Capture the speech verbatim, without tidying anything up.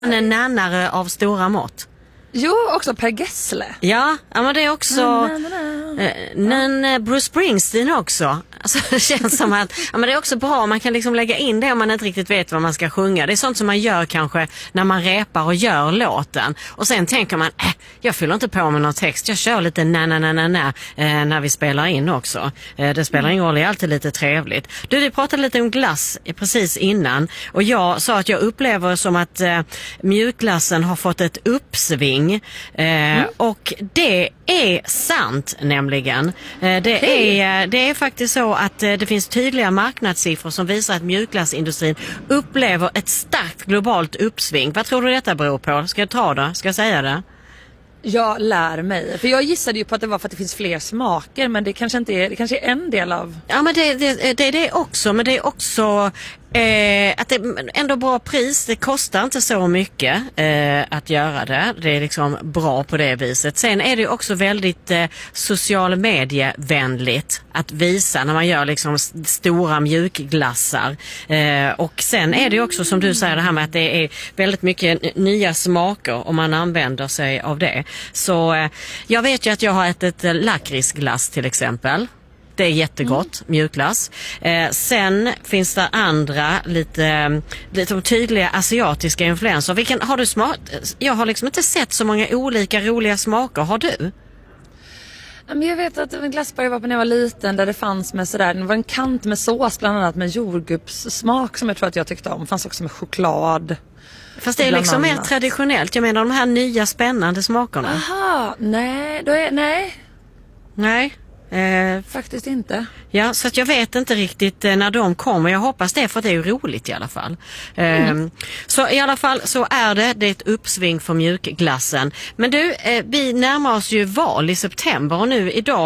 Han är nannare av stora mått. Jo, också Per Gessle. Ja, ja men det är också na, na, na. Eh, men eh, Bruce Springsteen också. Alltså, det känns som att ja, men det är också bra, man kan liksom lägga in det om man inte riktigt vet vad man ska sjunga. Det är sånt som man gör kanske när man repar och gör låten. Och sen tänker man, äh, jag fyller inte på med någon text. Jag kör lite na na na na na eh, när vi spelar in också. Eh, det spelar ingen roll, det är alltid lite trevligt. Du, vi pratade lite om glass precis innan. Och jag sa att jag upplever som att eh, mjukglassen har fått ett uppsving. Eh, mm. Och det är sant nämligen. Eh, det, är, det är faktiskt så att eh, det finns tydliga marknadssiffror som visar att mjukglassindustrin upplever ett starkt globalt uppsving. Vad tror du detta beror på? Ska jag ta det? Ska jag säga det? Jag lär mig. För jag gissade ju på att det var för att det finns fler smaker. Men det kanske inte är, det kanske är en del av... Ja, men det, det, det är det också. Men det är också eh, att det är ändå bra pris. Det kostar inte så mycket eh, att göra det. Det är liksom bra på det viset. Sen är det också väldigt eh, social medievänligt att visa när man gör liksom stora mjukglassar. Eh, och sen är det också som du säger det här med att det är väldigt mycket nya smaker om man använder sig av det. Så eh, jag vet ju att jag har ätit eh, lakritsglass till exempel. Det är jättegott, mm. mjukglass. Eh, sen finns det andra lite, lite tydliga asiatiska influenser. Vilken har du smak? Jag har liksom inte sett så många olika roliga smaker. Har du? Jag vet att en glassbar var på när jag var liten där det fanns med sådär, det var en kant med sås bland annat med jordgubbssmak som jag tror att jag tyckte om. Det fanns också med choklad. Fast det är liksom mer traditionellt. Jag menar de här nya spännande smakerna. Aha, nej, då är, nej. Nej. Eh, Faktiskt inte. Ja, så att jag vet inte riktigt eh, när de kommer. Jag hoppas det, för det är ju roligt i alla fall. Eh, mm. Så i alla fall så är det, det är ett uppsving för mjukglassen. Men du, eh, vi närmar oss ju val i september och nu idag